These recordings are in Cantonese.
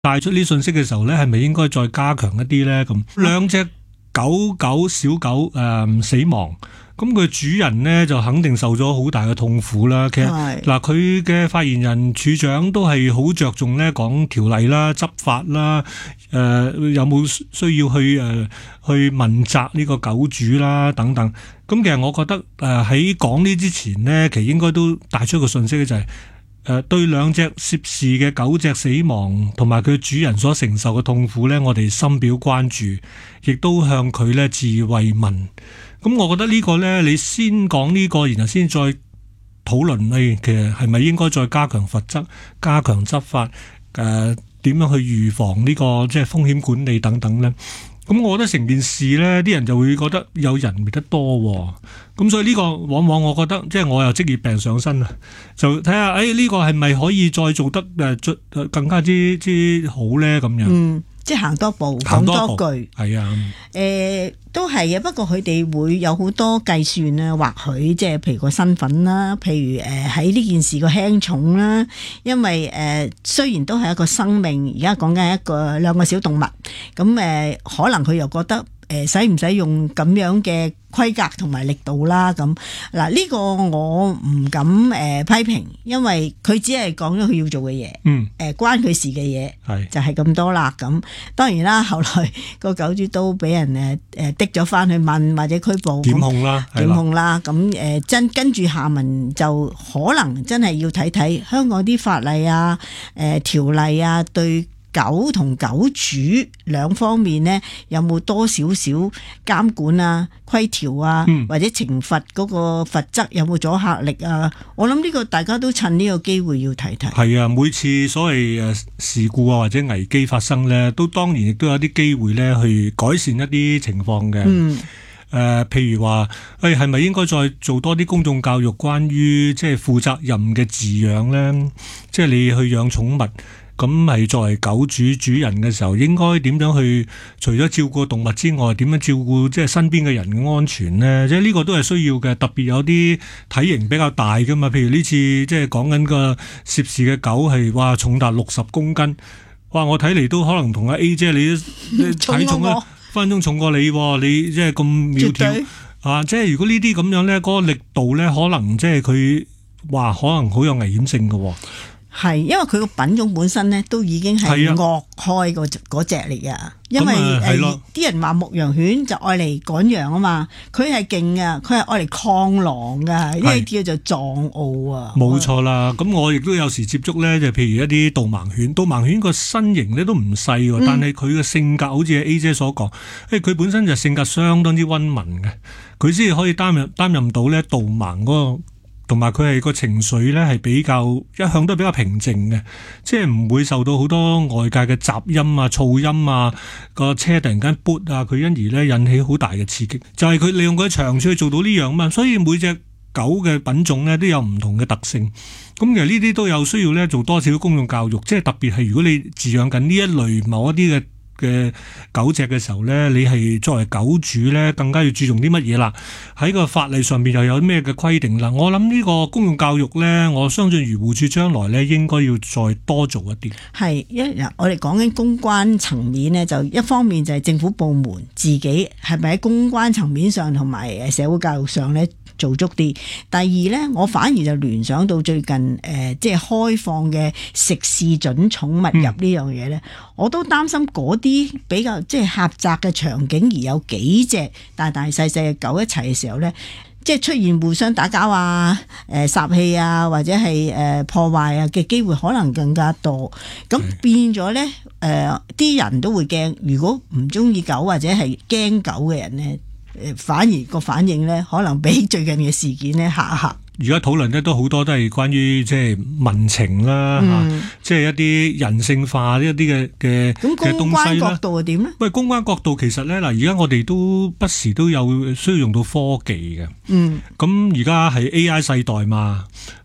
帶出呢信息嘅時候咧，係咪應該再加強一啲咧？咁兩隻小狗死亡。咁佢主人呢，就肯定受咗好大嘅痛苦啦。其實嗱，佢嘅發言人處長都係好着重咧講條例啦、執法啦，有冇需要去問責呢個狗主啦等等。咁其實我覺得喺講呢之前呢，其實應該都帶出一個信息咧，就係對兩隻涉事嘅狗隻死亡同埋佢主人所承受嘅痛苦呢，我哋深表關注，亦都向佢呢致慰問。咁我覺得呢個呢，你先講呢個，然後先再討論其實係咪應該再加強罰則、加強執法，點樣去預防呢個即係風險管理等等呢？咁我覺得成件事呢，啲人就會覺得有人滅得多喎。咁所以呢個往往我覺得即係我又職業病上身啦，就睇下呢個係咪可以再做得更加之好呢？咁樣。 即係行多步講多句， 係啊， 都係嘅。不過佢哋會有好多計算啦，或許即係譬如個身份啦，譬如喺呢件事個輕重啦。因為雖然都係一個生命，而家講緊係兩個小動物，咁可能佢又覺得使唔使用咁樣嘅規格同埋力度啦？咁嗱，呢個我唔敢批評，因為佢只係講咗佢要做嘅嘢，關佢事嘅嘢，就係咁多啦。咁當然啦，後來個狗主都俾人滴咗翻去問或者拘捕檢控啦。 咁跟住下文就可能真係要睇睇香港啲法例啊、條例啊，對狗同狗主兩方面呢，有冇多少少監管啊、規條啊，或者懲罰嗰個罰則有冇阻嚇力啊？我諗呢個大家都趁呢個機會要睇睇。 係啊，每次所謂事故啊或者危機發生呢，都當然亦都有啲機會呢去改善一啲情況嘅。譬如話，係咪應該再做多啲公眾教育，關於即係負責任嘅飼養呢？即係你去養寵物。咁係作為狗主人嘅時候，應該點樣去？除咗照顧動物之外，點樣照顧即係身邊嘅人嘅安全呢？即係呢個都係需要嘅。特別有啲體型比較大㗎嘛，譬如呢次即係講緊個涉事嘅狗係話重達60公斤，哇！我睇嚟都可能同阿 A 姐你體重咧分分鐘重過你，你即係咁苗條啊！即係如果呢啲咁樣咧，嗰個力度咧，可能即係佢話可能好有危險性㗎。 係，因為佢個品種本身咧都已經係惡開嗰隻嚟噶，因為啲人話牧羊犬就愛嚟趕羊啊嘛，佢係勁噶，佢係愛嚟抗狼噶，呢啲叫做藏獒啊。 冇錯啦，咁我亦都有時接觸咧，就譬如一啲導盲犬個身形咧都唔細，但係佢嘅性格好似 A 姐所講，佢本身就性格相當之溫文嘅，佢先至可以擔任到咧導盲嗰個。同埋佢係個情緒咧係一向都係比較平靜嘅，即係唔會受到好多外界嘅雜音啊、噪音啊，個車突然間撥啊，佢因而咧引起好大嘅刺激。就係佢利用佢嘅長處去做到呢樣嘛，所以每隻狗嘅品種咧都有唔同嘅特性。咁其實呢啲都有需要咧做多少公眾教育，即係特別係如果你飼養緊呢一類某一啲嘅狗隻嘅時候呢，你係作為狗主呢，更加要注重啲乜嘢啦？喺個法例上面又有咩嘅規定啦？我諗呢個公眾教育呢，我相信漁護署將來呢應該要再多做一啲。 係，我哋講緊公關層面呢，就一方面就係政府部門自己係咪喺公關層面上同埋社會教育上呢做足啲。第二呢，我反而就聯想到最近即係開放嘅食肆准寵物入呢樣嘢呢，我都擔心嗰啲比較即係狹窄嘅場景，而有幾隻大大細細嘅狗一齊嘅時候呢，即係出現互相打交啊、殺氣啊，或者係破壞啊嘅機會可能更加多。咁變咗呢，啲人都會驚。如果唔中意狗或者係驚狗嘅人呢，反而個反應呢，可能比最近嘅事件呢嚇一嚇。 而家討論咧都好多都係關於即係民情啦，即係一啲人性化一啲嘅東西啦。咁公關角度係點咧？喂，公關角度其實咧嗱，而家我哋都不時都有需要用到科技嘅。咁而家係 AI 世代嘛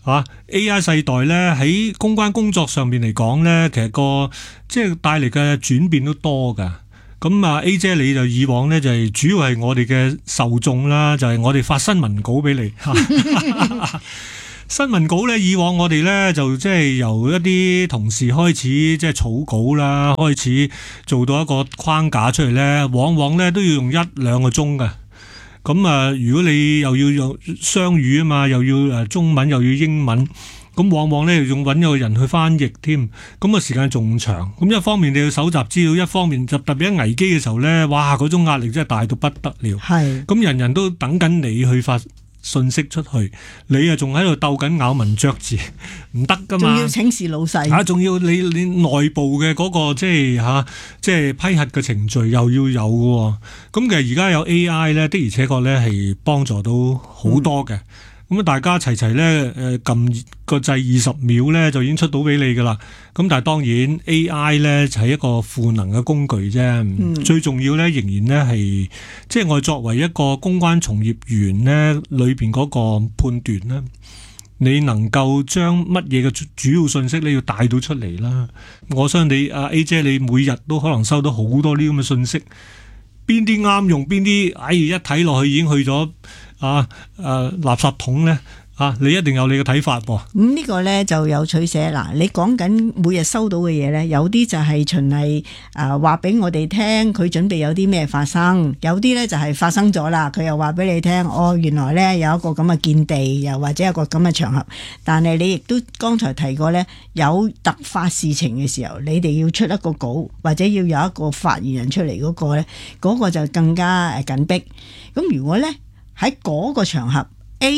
，AI 世代咧喺公關工作上面嚟講咧，其實個即係帶嚟嘅轉變都多㗎。咁啊 A 姐你就以往呢，就係主要係我哋嘅受眾啦，就係我哋發新聞稿俾你， 新聞稿咧，以往我哋咧就即係由一啲同事開始即係草稿啦，開始做到一個框架出嚟咧，往往咧都要用1-2個鐘嘅。咁啊，如果你又要用雙語啊嘛，又要中文又要英文。咁往往咧仲揾一個人去翻譯添，咁個時間仲長。咁一方面你要搜集資料，一方面就特別喺危機嘅時候咧，哇！嗰種壓力真係大到不得了。係。咁人人都等緊你去發信息出去，你啊仲喺度鬥緊咬文嚼字，唔得噶嘛。仲要請示老細。仲要你內部嘅嗰個即係批核嘅程序又要有嘅。咁其實而家有 AI 咧，的而且確咧係幫助到好多嘅。咁大家齊齊咧撳個掣20秒咧就已經出到俾你噶啦。咁但係當然 AI 咧就係一個賦能嘅工具啫。最重要咧仍然咧係即係我作為一個公關從業員咧裏邊嗰個判斷咧，你能夠將乜嘢嘅主要信息咧要帶到出嚟啦。我相信你A 姐你每日都可能收到好多呢咁嘅信息，邊啲啱用，邊啲一睇落去已經去咗垃圾桶咧，你一定有你嘅睇法噃。 咁呢個咧就有取捨嗱，你講緊每日收到嘅嘢咧，有啲就係循例話俾我哋聽，佢準備有啲咩發生，有啲咧就係發生咗啦，佢又話俾你聽，原來咧有一個咁嘅見地，又或者有個咁嘅場合。但係你亦都剛才提過咧，有突發事情嘅時候，你哋要出一個稿，或者要有一個發言人出嚟嗰個咧，嗰個就更加緊迫。咁如果咧喺嗰個場合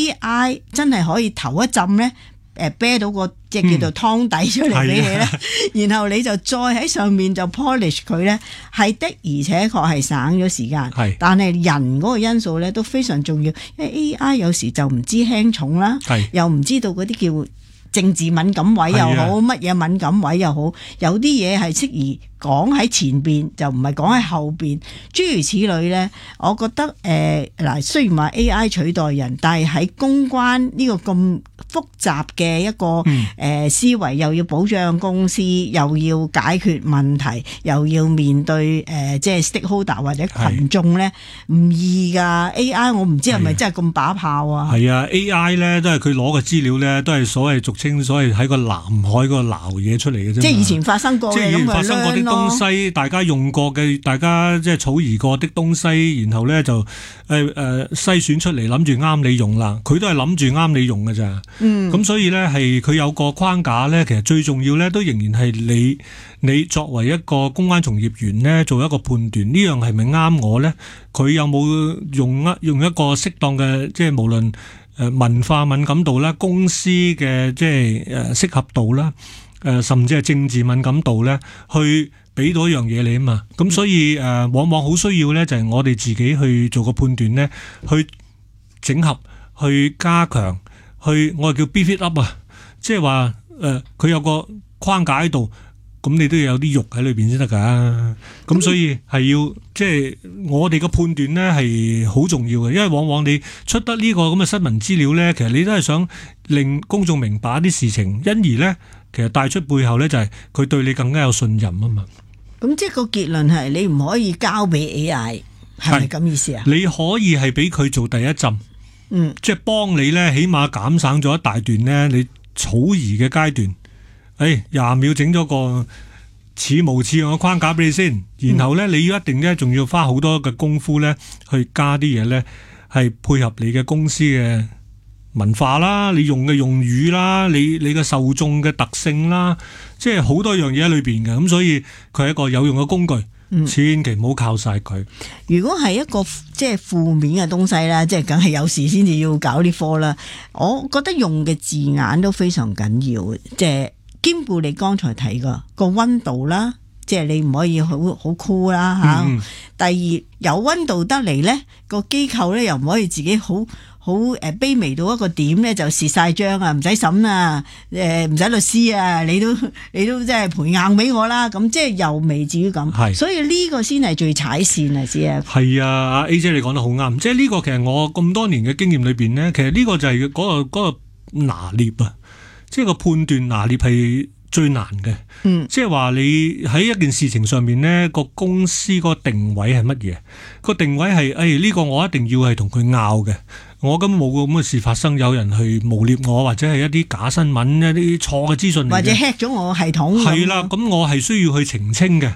AI 真係可以頭一浸咧，啤到個即係叫做湯底出嚟俾你咧，然後你就再喺上面就 polish 佢咧，係的而且確係省咗時間。但係人嗰個因素咧都非常重要，因為 AI 有時就唔知輕重啦，又唔知道嗰啲叫政治敏感位又好，乜嘢敏感位又好，有啲嘢係適宜講喺前邊，就唔係講喺後邊，諸如此類咧。我覺得雖然話 AI 取代人，但係喺公關呢個咁複雜嘅一個思維，又要保障公司，又要解決問題，又要面對即係 stakeholder 或者群眾咧，唔易㗎。AI 我唔知係咪真係咁把炮啊？係啊 ，AI 咧都係佢攞嘅資料咧，都係所謂俗稱所謂喺個南海嗰個撈嘢出嚟嘅啫。即係以前發生過嘅咁樣咯。 東西大家用過嘅，大家即係草擬過的東西，然後咧就篩選出嚟，諗住啱你用啦。佢都係諗住啱你用嘅咋。咁所以咧係佢有個框架咧，其實最重要咧都仍然係你作為一個公關從業員咧，做一個判斷，呢樣係咪啱我咧？佢有冇用一個適當嘅，即係無論文化敏感度啦、公司嘅即係適合度啦。甚至係政治敏感度咧，去俾到一樣嘢你啊嘛。咁所以往往好需要咧，就係我哋自己去做個判斷咧，去整合、去加強、去我哋叫 beef it up 啊，即係話佢有個框架喺度，咁你都要有啲肉喺裏邊先得㗎。咁所以係要即係我哋嘅判斷咧係好重要嘅，因為往往你出得呢個咁嘅新聞資料咧，其實你都係想令公眾明白一啲事情，因而咧。其實帶出背後咧就係佢對你更加有信任啊嘛。 咁即係個結論係你唔可以交俾 AI， 係咪咁意思啊？ 你可以係俾佢做第一浸，即係幫你咧，起碼減省咗一大段咧你草擬嘅階段。20秒整咗個似模似樣嘅框架俾你先，然後咧你要一定咧仲要花好多嘅功夫咧去加啲嘢咧，係配合你嘅公司嘅文化啦，你用嘅用語啦，你嘅受眾嘅特性啦，即係好多樣嘢喺裏邊嘅，咁所以佢係一個有用嘅工具，千祈唔好靠晒佢。 如果係一個即係負面嘅東西啦，即係梗係有事先至要搞呢科啦。我覺得用嘅字眼都非常緊要，即係兼顧你剛才提過個溫度啦，即係你唔可以好 cool 啦吓。第二有溫度得嚟咧，個機構咧又唔可以自己好卑微到一個點咧，就蝕晒張啊，唔使審啊，唔使律師啊，你都即係賠硬俾我啦，咁即係又未至於咁。所以呢個先係最踩線啊，CF。係啊 ，A 姐你講得好啱，即係呢個其實我咁多年嘅經驗裏邊咧，其實呢個就係嗰個拿捏啊，即係個判斷拿捏係最難嘅。即係話你喺一件事情上面呢，個公司個定位係乜嘢？個定位係呢個我一定要係同佢拗嘅。 我根本冇咁嘅事發生，有人去誣衊我，或者係一啲假新聞、一啲錯嘅資訊嚟嘅， 或者 hack 咗我系統。 係啦，咁我係需要去澄清嘅。